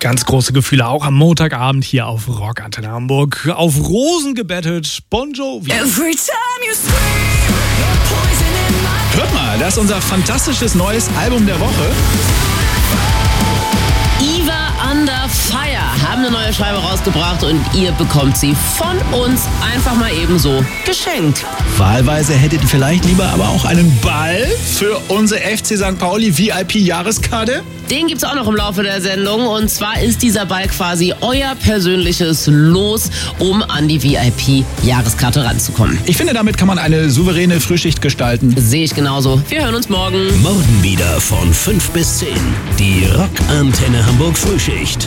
Ganz große Gefühle auch am Montagabend hier auf Rock Antenne Hamburg. Auf Rosen gebettet, Bon Jovi. Hört mal, das ist unser fantastisches neues Album der Woche. Eva Under Fire haben eine neue Scheibe rausgebracht und ihr bekommt sie von uns einfach mal ebenso geschenkt. Wahlweise hättet ihr vielleicht lieber aber auch einen Ball für unsere FC St. Pauli VIP-Jahreskarte. Den gibt's auch noch im Laufe der Sendung und zwar ist dieser Ball quasi euer persönliches Los, um an die VIP-Jahreskarte ranzukommen. Ich finde, damit kann man eine souveräne Frühschicht gestalten. Sehe ich genauso. Wir hören uns morgen. Morgen wieder von 5 bis 10. Die Rock Antenne Hamburg Frühschicht.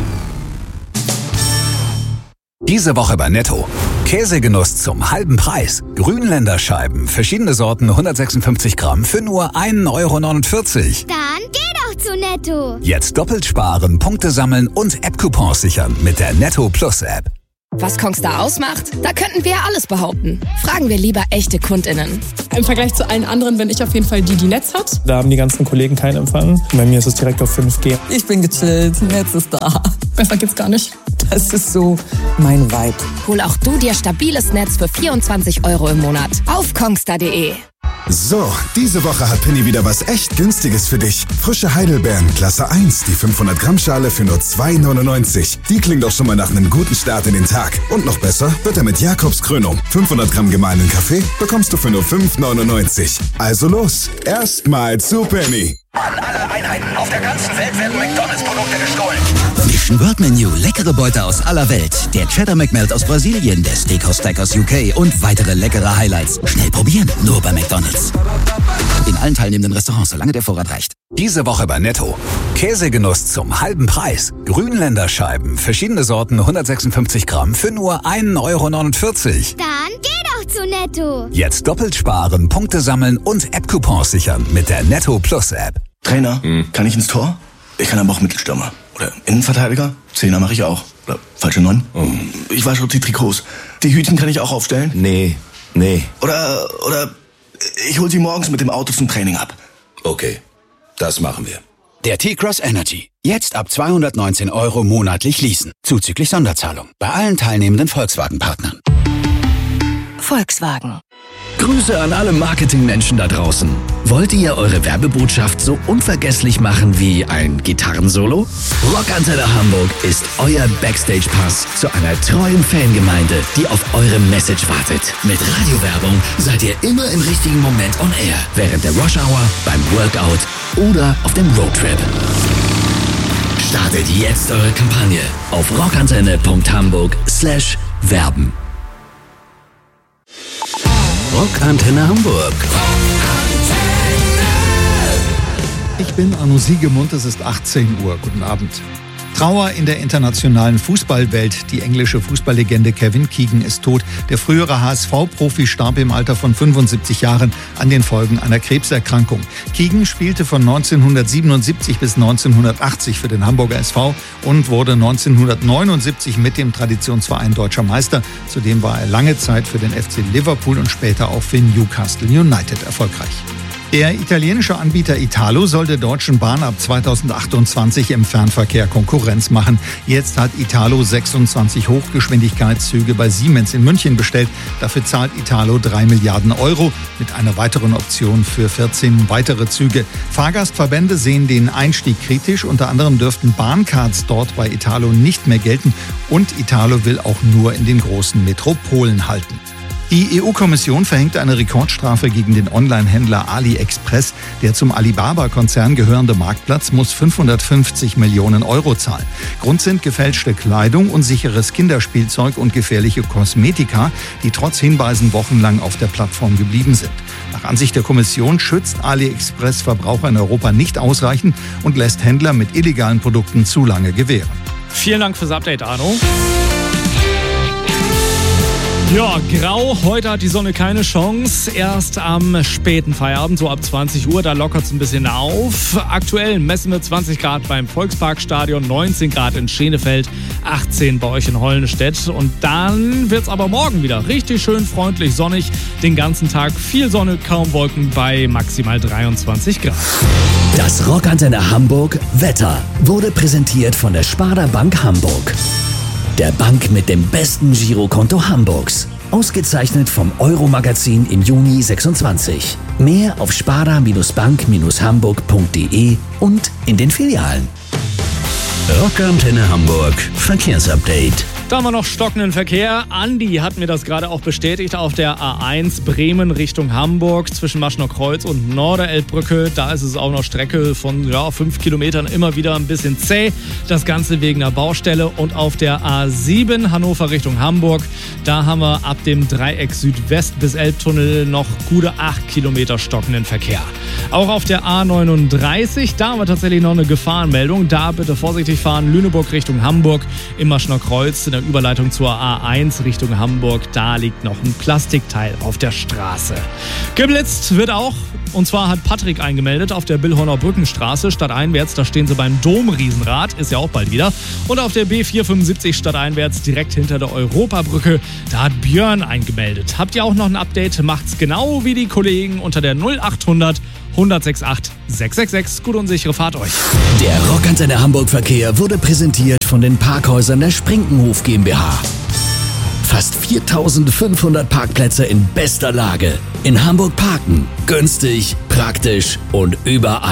Diese Woche bei Netto. Käsegenuss zum halben Preis. Grünländerscheiben, verschiedene Sorten, 156 Gramm für nur 1,49 Euro. Dann geh doch zu Netto. Jetzt doppelt sparen, Punkte sammeln und App-Coupons sichern mit der Netto Plus App. Was Kongstar ausmacht? Da könnten wir ja alles behaupten. Fragen wir lieber echte KundInnen. Im Vergleich zu allen anderen bin ich auf jeden Fall die Netz hat. Da haben die ganzen Kollegen keinen Empfang. Bei mir ist es direkt auf 5G. Ich bin gechillt, Netz ist da. Besser geht's gar nicht. Das ist so mein Vibe. Hol auch du dir stabiles Netz für 24 Euro im Monat auf kongstar.de. So, diese Woche hat Penny wieder was echt Günstiges für dich. Frische Heidelbeeren, Klasse 1, die 500 Gramm Schale für nur 2,99. Die klingt doch schon mal nach einem guten Start in den Tag. Und noch besser wird er mit Jakobskrönung. 500 Gramm gemahlenen Kaffee bekommst du für nur 5,99. Also los, erstmal zu Penny. An alle Einheiten auf der ganzen Welt werden McDonalds-Produkte gestohlen. Mission World Menu, leckere Beute aus aller Welt. Der Cheddar McMelt aus Brasilien, der Steakhouse Stack aus UK und weitere leckere Highlights. Schnell probieren, nur bei McDonalds. In allen teilnehmenden Restaurants, solange der Vorrat reicht. Diese Woche bei Netto. Käsegenuss zum halben Preis. Grünländerscheiben, verschiedene Sorten, 156 Gramm für nur 1,49 Euro. Dann geh doch zu Netto. Jetzt doppelt sparen, Punkte sammeln und App-Coupons sichern mit der Netto Plus App. Trainer, kann ich ins Tor? Ich kann aber auch Mittelstürmer. Oder Innenverteidiger? Zehner mache ich auch. Oder falsche 9? Ich wasche die Trikots. Die Hütchen kann ich auch aufstellen? Nee. Oder ich hol sie morgens mit dem Auto zum Training ab. Okay, das machen wir. Der T-Cross Energy. Jetzt ab 219 Euro monatlich leasen. Zuzüglich Sonderzahlung. Bei allen teilnehmenden Volkswagen-Partnern. Volkswagen. Grüße an alle Marketingmenschen da draußen. Wollt ihr eure Werbebotschaft so unvergesslich machen wie ein Gitarrensolo? Rock Antenne Hamburg ist euer Backstage-Pass zu einer treuen Fangemeinde, die auf eure Message wartet. Mit Radiowerbung seid ihr immer im richtigen Moment on air. Während der Rush Hour, beim Workout oder auf dem Roadtrip. Startet jetzt eure Kampagne auf rockantenne.hamburg/werben. Rock Antenne Hamburg. Ich bin Arno Siegemund, es ist 18 Uhr. Guten Abend. Trauer in der internationalen Fußballwelt. Die englische Fußballlegende Kevin Keegan ist tot. Der frühere HSV-Profi starb im Alter von 75 Jahren an den Folgen einer Krebserkrankung. Keegan spielte von 1977 bis 1980 für den Hamburger SV und wurde 1979 mit dem Traditionsverein Deutscher Meister. Zudem war er lange Zeit für den FC Liverpool und später auch für Newcastle United erfolgreich. Der italienische Anbieter Italo soll der Deutschen Bahn ab 2028 im Fernverkehr Konkurrenz machen. Jetzt hat Italo 26 Hochgeschwindigkeitszüge bei Siemens in München bestellt. Dafür zahlt Italo 3 Milliarden Euro mit einer weiteren Option für 14 weitere Züge. Fahrgastverbände sehen den Einstieg kritisch. Unter anderem dürften Bahncards dort bei Italo nicht mehr gelten. Und Italo will auch nur in den großen Metropolen halten. Die EU-Kommission verhängt eine Rekordstrafe gegen den Online-Händler AliExpress. Der zum Alibaba-Konzern gehörende Marktplatz muss 550 Millionen Euro zahlen. Grund sind gefälschte Kleidung, unsicheres Kinderspielzeug und gefährliche Kosmetika, die trotz Hinweisen wochenlang auf der Plattform geblieben sind. Nach Ansicht der Kommission schützt AliExpress Verbraucher in Europa nicht ausreichend und lässt Händler mit illegalen Produkten zu lange gewähren. Vielen Dank fürs Update, Arno. Ja, grau. Heute hat die Sonne keine Chance. Erst am späten Feierabend, so ab 20 Uhr, da lockert es ein bisschen auf. Aktuell messen wir 20 Grad beim Volksparkstadion, 19 Grad in Schenefeld, 18 bei euch in Hollenstedt. Und dann wird's aber morgen wieder richtig schön freundlich, sonnig. Den ganzen Tag viel Sonne, kaum Wolken bei maximal 23 Grad. Das Rockantenne Hamburg Wetter wurde präsentiert von der Sparda Bank Hamburg. Der Bank mit dem besten Girokonto Hamburgs. Ausgezeichnet vom Euro-Magazin im Juni 26. Mehr auf sparda-bank-hamburg.de und in den Filialen. Rockantenne Hamburg Verkehrsupdate. Da haben wir noch stockenden Verkehr. Andi hat mir das gerade auch bestätigt auf der A1 Bremen Richtung Hamburg zwischen Maschner Kreuz und Norderelbbrücke. Da ist es auch noch Strecke von 5 Kilometern immer wieder ein bisschen zäh. Das Ganze wegen einer Baustelle. Und auf der A7 Hannover Richtung Hamburg, da haben wir ab dem Dreieck Südwest bis Elbtunnel noch gute 8 Kilometer stockenden Verkehr. Auch auf der A39, da haben wir tatsächlich noch eine Gefahrenmeldung. Da bitte vorsichtig fahren. Lüneburg Richtung Hamburg im Maschner Kreuz. In der Überleitung zur A1 Richtung Hamburg, da liegt noch ein Plastikteil auf der Straße. Geblitzt wird auch, und zwar hat Patrick eingemeldet auf der Billhorner Brückenstraße stadteinwärts, da stehen sie beim Domriesenrad, ist ja auch bald wieder. Und auf der B475 stadteinwärts direkt hinter der Europabrücke, da hat Björn eingemeldet. Habt ihr auch noch ein Update? Macht's genau wie die Kollegen unter der 0800 106.8 666. Gut und sichere Fahrt euch. Der Rockantenne Hamburg Verkehr wurde präsentiert von den Parkhäusern der Sprinkenhof GmbH. Fast 4.500 Parkplätze in bester Lage. In Hamburg parken. Günstig, praktisch und überall.